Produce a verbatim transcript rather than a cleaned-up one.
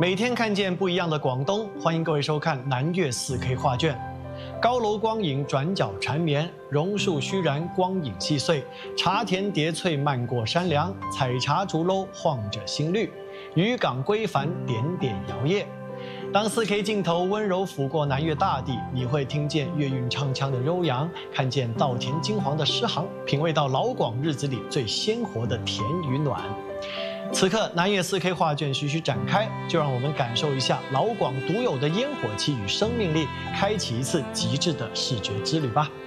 每天看见不一样的广东，欢迎各位收看南粤 四K 画卷。高楼光影转角缠绵，榕树虚然光影细碎。茶田叠翠漫过山梁，采茶竹篓晃着新绿。渔港归帆点点摇曳。当 四K 镜头温柔抚过南粤大地，你会听见粤韵唱腔的悠扬，看见稻田金黄的诗行，品味到老广日子里最鲜活的甜与暖。此刻，南粤 四K 画卷徐徐展开，就让我们感受一下老广独有的烟火气与生命力，开启一次极致的视觉之旅吧。